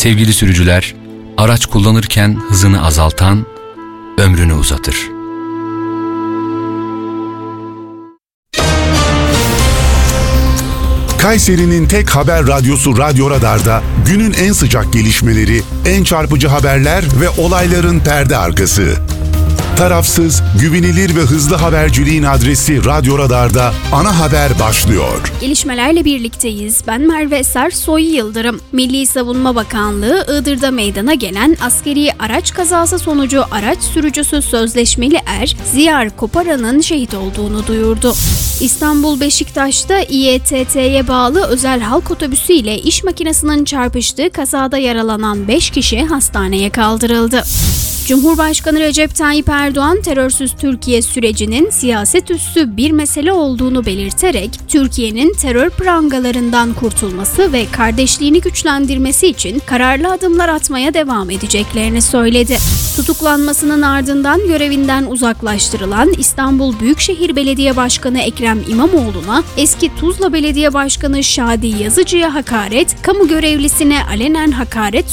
Sevgili sürücüler, araç kullanırken hızını azaltan, ömrünü uzatır. Kayseri'nin tek haber radyosu Radyo Radar'da günün en sıcak gelişmeleri, en çarpıcı haberler ve olayların perde arkası. Tarafsız, güvenilir ve hızlı haberciliğin adresi Radyo Radar'da ana haber başlıyor. Gelişmelerle birlikteyiz. Ben Merve Sersoy Yıldırım. Milli Savunma Bakanlığı, Iğdır'da meydana gelen askeri araç kazası sonucu araç sürücüsü sözleşmeli Ziyar Koparan'ın şehit olduğunu duyurdu. İstanbul Beşiktaş'ta İETT'ye bağlı özel halk otobüsü ile iş makinesinin çarpıştığı kazada yaralanan 5 kişi hastaneye kaldırıldı. Cumhurbaşkanı Recep Tayyip Erdoğan, terörsüz Türkiye sürecinin siyaset üssü bir mesele olduğunu belirterek, Türkiye'nin terör prangalarından kurtulması ve kardeşliğini güçlendirmesi için kararlı adımlar atmaya devam edeceklerini söyledi. Tutuklanmasının ardından görevinden uzaklaştırılan İstanbul Büyükşehir Belediye Başkanı Ekrem İmamoğlu'na, eski Tuzla Belediye Başkanı Şadi Yazıcı'ya hakaret, kamu görevlisine alenen hakaret